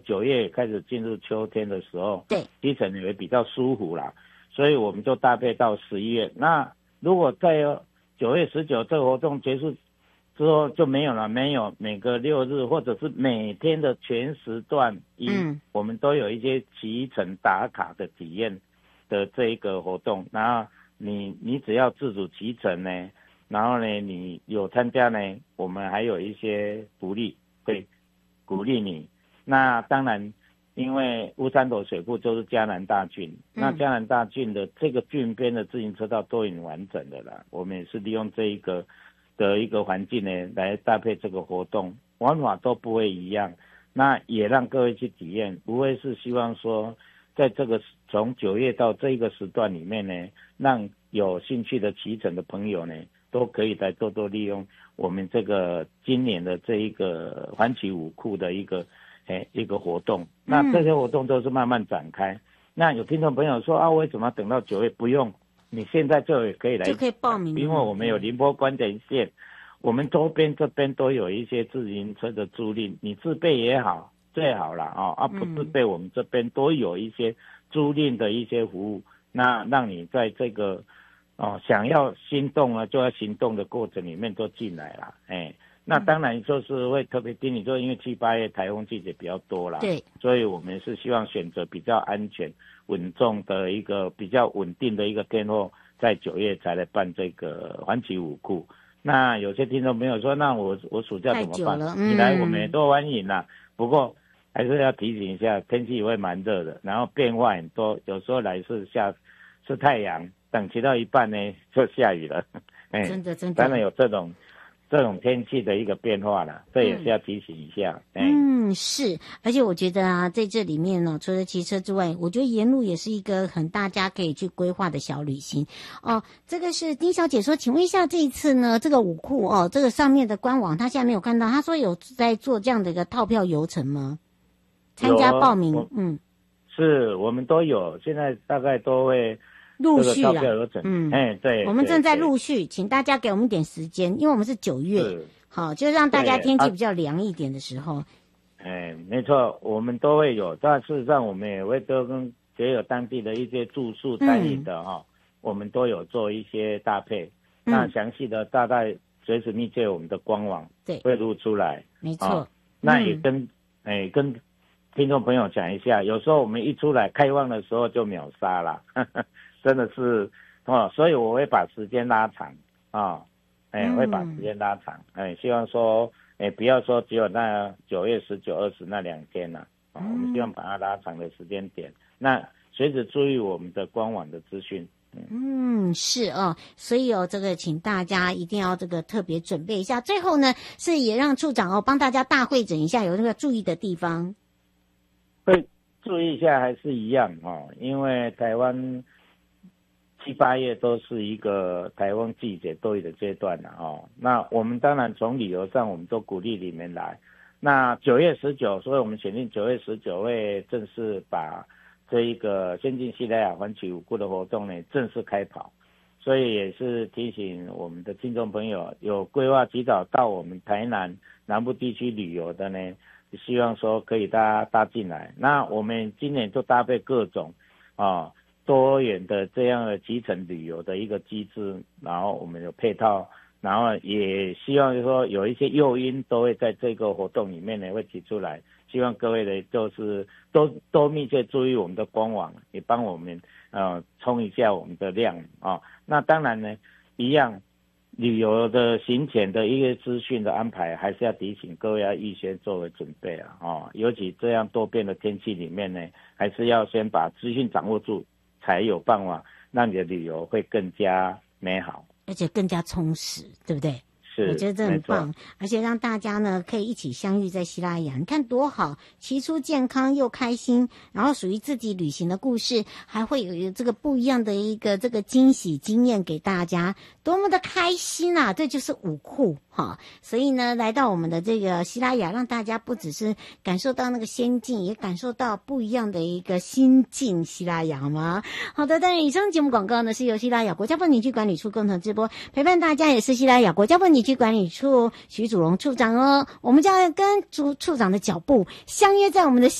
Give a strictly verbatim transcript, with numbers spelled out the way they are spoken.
九月开始进入秋天的时候， 对， 骑乘也会比较舒服啦，所以我们就搭配到十一月。那如果在九月十九这个活动结束之后就没有了，没有每个六日或者是每天的全时段，嗯，我们都有一些骑乘打卡的体验的这一个活动。然后你你只要自主骑乘呢，然后呢你有参加呢，我们还有一些鼓励，会鼓励你。那当然因为乌山头水库就是嘉南大郡，嗯、那嘉南大郡的这个郡边的自行车道都已经完整的了，我们也是利用这一个的一个环境呢来搭配这个活动，玩法都不会一样，那也让各位去体验，无非是希望说在这个从九月到这个时段里面呢，让有兴趣的骑乘的朋友呢都可以来多多利用我们这个今年的这一个环旗武库的一个哎一个活动。那这些活动都是慢慢展开，嗯、那有听众朋友说啊，为什么要等到九月？不用，你现在就可以来， 就可以报名， 因为我们有宁波关田线，我们周边这边都有一些自行车的租赁，你自备也好，最好了啊、哦、啊不自备，我们这边都有一些租赁的一些服务，那让你在这个哦想要心动啊就要行动的过程里面都进来了，哎。那当然就是会特别叮咛，就因为七八月台风季节比较多啦，对，所以我们是希望选择比较安全、稳重的一个比较稳定的一个天候，在九月才来办这个环旗武库。那有些听众朋友说，那我我暑假怎么办？嗯、你来我们也都欢迎啦，不过还是要提醒一下，天气也会蛮热的，然后变化很多，有时候来是下是太阳，等骑到一半呢就下雨了，哎，真的真的，当然有这种。这种天气的一个变化啦，这也是要提醒一下。 嗯，嗯是，而且我觉得啊，在这里面呢，除了骑车之外，我觉得沿路也是一个很大家可以去规划的小旅行哦。这个是丁小姐说，请问一下，这一次呢，这个武库哦，这个上面的官网，她现在没有看到，她说有在做这样的一个套票游程吗？参加报名，嗯， 是我们都有，现在大概都会。 陆续了， 嗯，哎，对， 我们正在陆续，请大家给我们一点时间，因为我们是九月，好，就让大家天气比较凉一点的时候。 哎、啊，没错，我们都会有，但事实上我们也会都跟也有当地的一些住宿餐饮的哈、嗯，我们都有做一些搭配。嗯、那详细的大概随时密切我们的官网，对，会录出来。 没错、 啊，那也跟哎、嗯、跟听众朋友讲一下，有时候我们一出来开放的时候就秒杀了。呵呵真的是哦，所以我会把时间拉长啊，哎、哦，会把时间拉长，哎，希望说，哎，不要说只有那九月十九、二十那两天了、啊，啊、嗯，我们希望把它拉长的时间点。那随时注意我们的官网的资讯。 嗯, 嗯，是哦，所以哦，这个请大家一定要这个特别准备一下。最后呢，是也让处长哦帮大家大会诊一下有那个注意的地方。 会注意一下还是一样哦，因为台湾。七八月都是一个台风季节多雨的阶段了哦。那我们当然从旅游上，我们都鼓励你们来。那九月十九，所以我们选定九月十九会正式把这一个先进西莱雅环旗武库的活动呢正式开跑。所以也是提醒我们的听众朋友，有规划及早到我们台南南部地区旅游的呢，希望说可以大家搭进来。那我们今年就搭配各种啊。哦多元的这样的基层旅游的一个机制，然后我们有配套，然后也希望就是说有一些诱因都会在这个活动里面呢会提出来，希望各位呢就是都都密切注意我们的官网，也帮我们呃冲一下我们的量啊、哦。那当然呢，一样旅游的行前的一个资讯的安排，还是要提醒各位要预先作为准备啊哦，尤其这样多变的天气里面呢，还是要先把资讯掌握住。才有办法让你的旅游会更加美好， 而且更加充实，对不对？ 是， 我觉得这很棒，而且让大家呢可以一起相遇在西拉雅，你看多好，骑出健康又开心，然后属于自己旅行的故事，还会有这个不一样的一个这个惊喜经验给大家，多么的开心啊！这就是武库哈，所以呢，来到我们的这个西拉雅，让大家不只是感受到那个仙境，也感受到不一样的一个心境。西拉雅吗？好的，当然以上节目广告呢是由西拉雅国家风景区管理处共同直播，陪伴大家也是西拉雅国家风景区管理处徐祖荣处长哦，我们将要跟处处长的脚步相约在我们的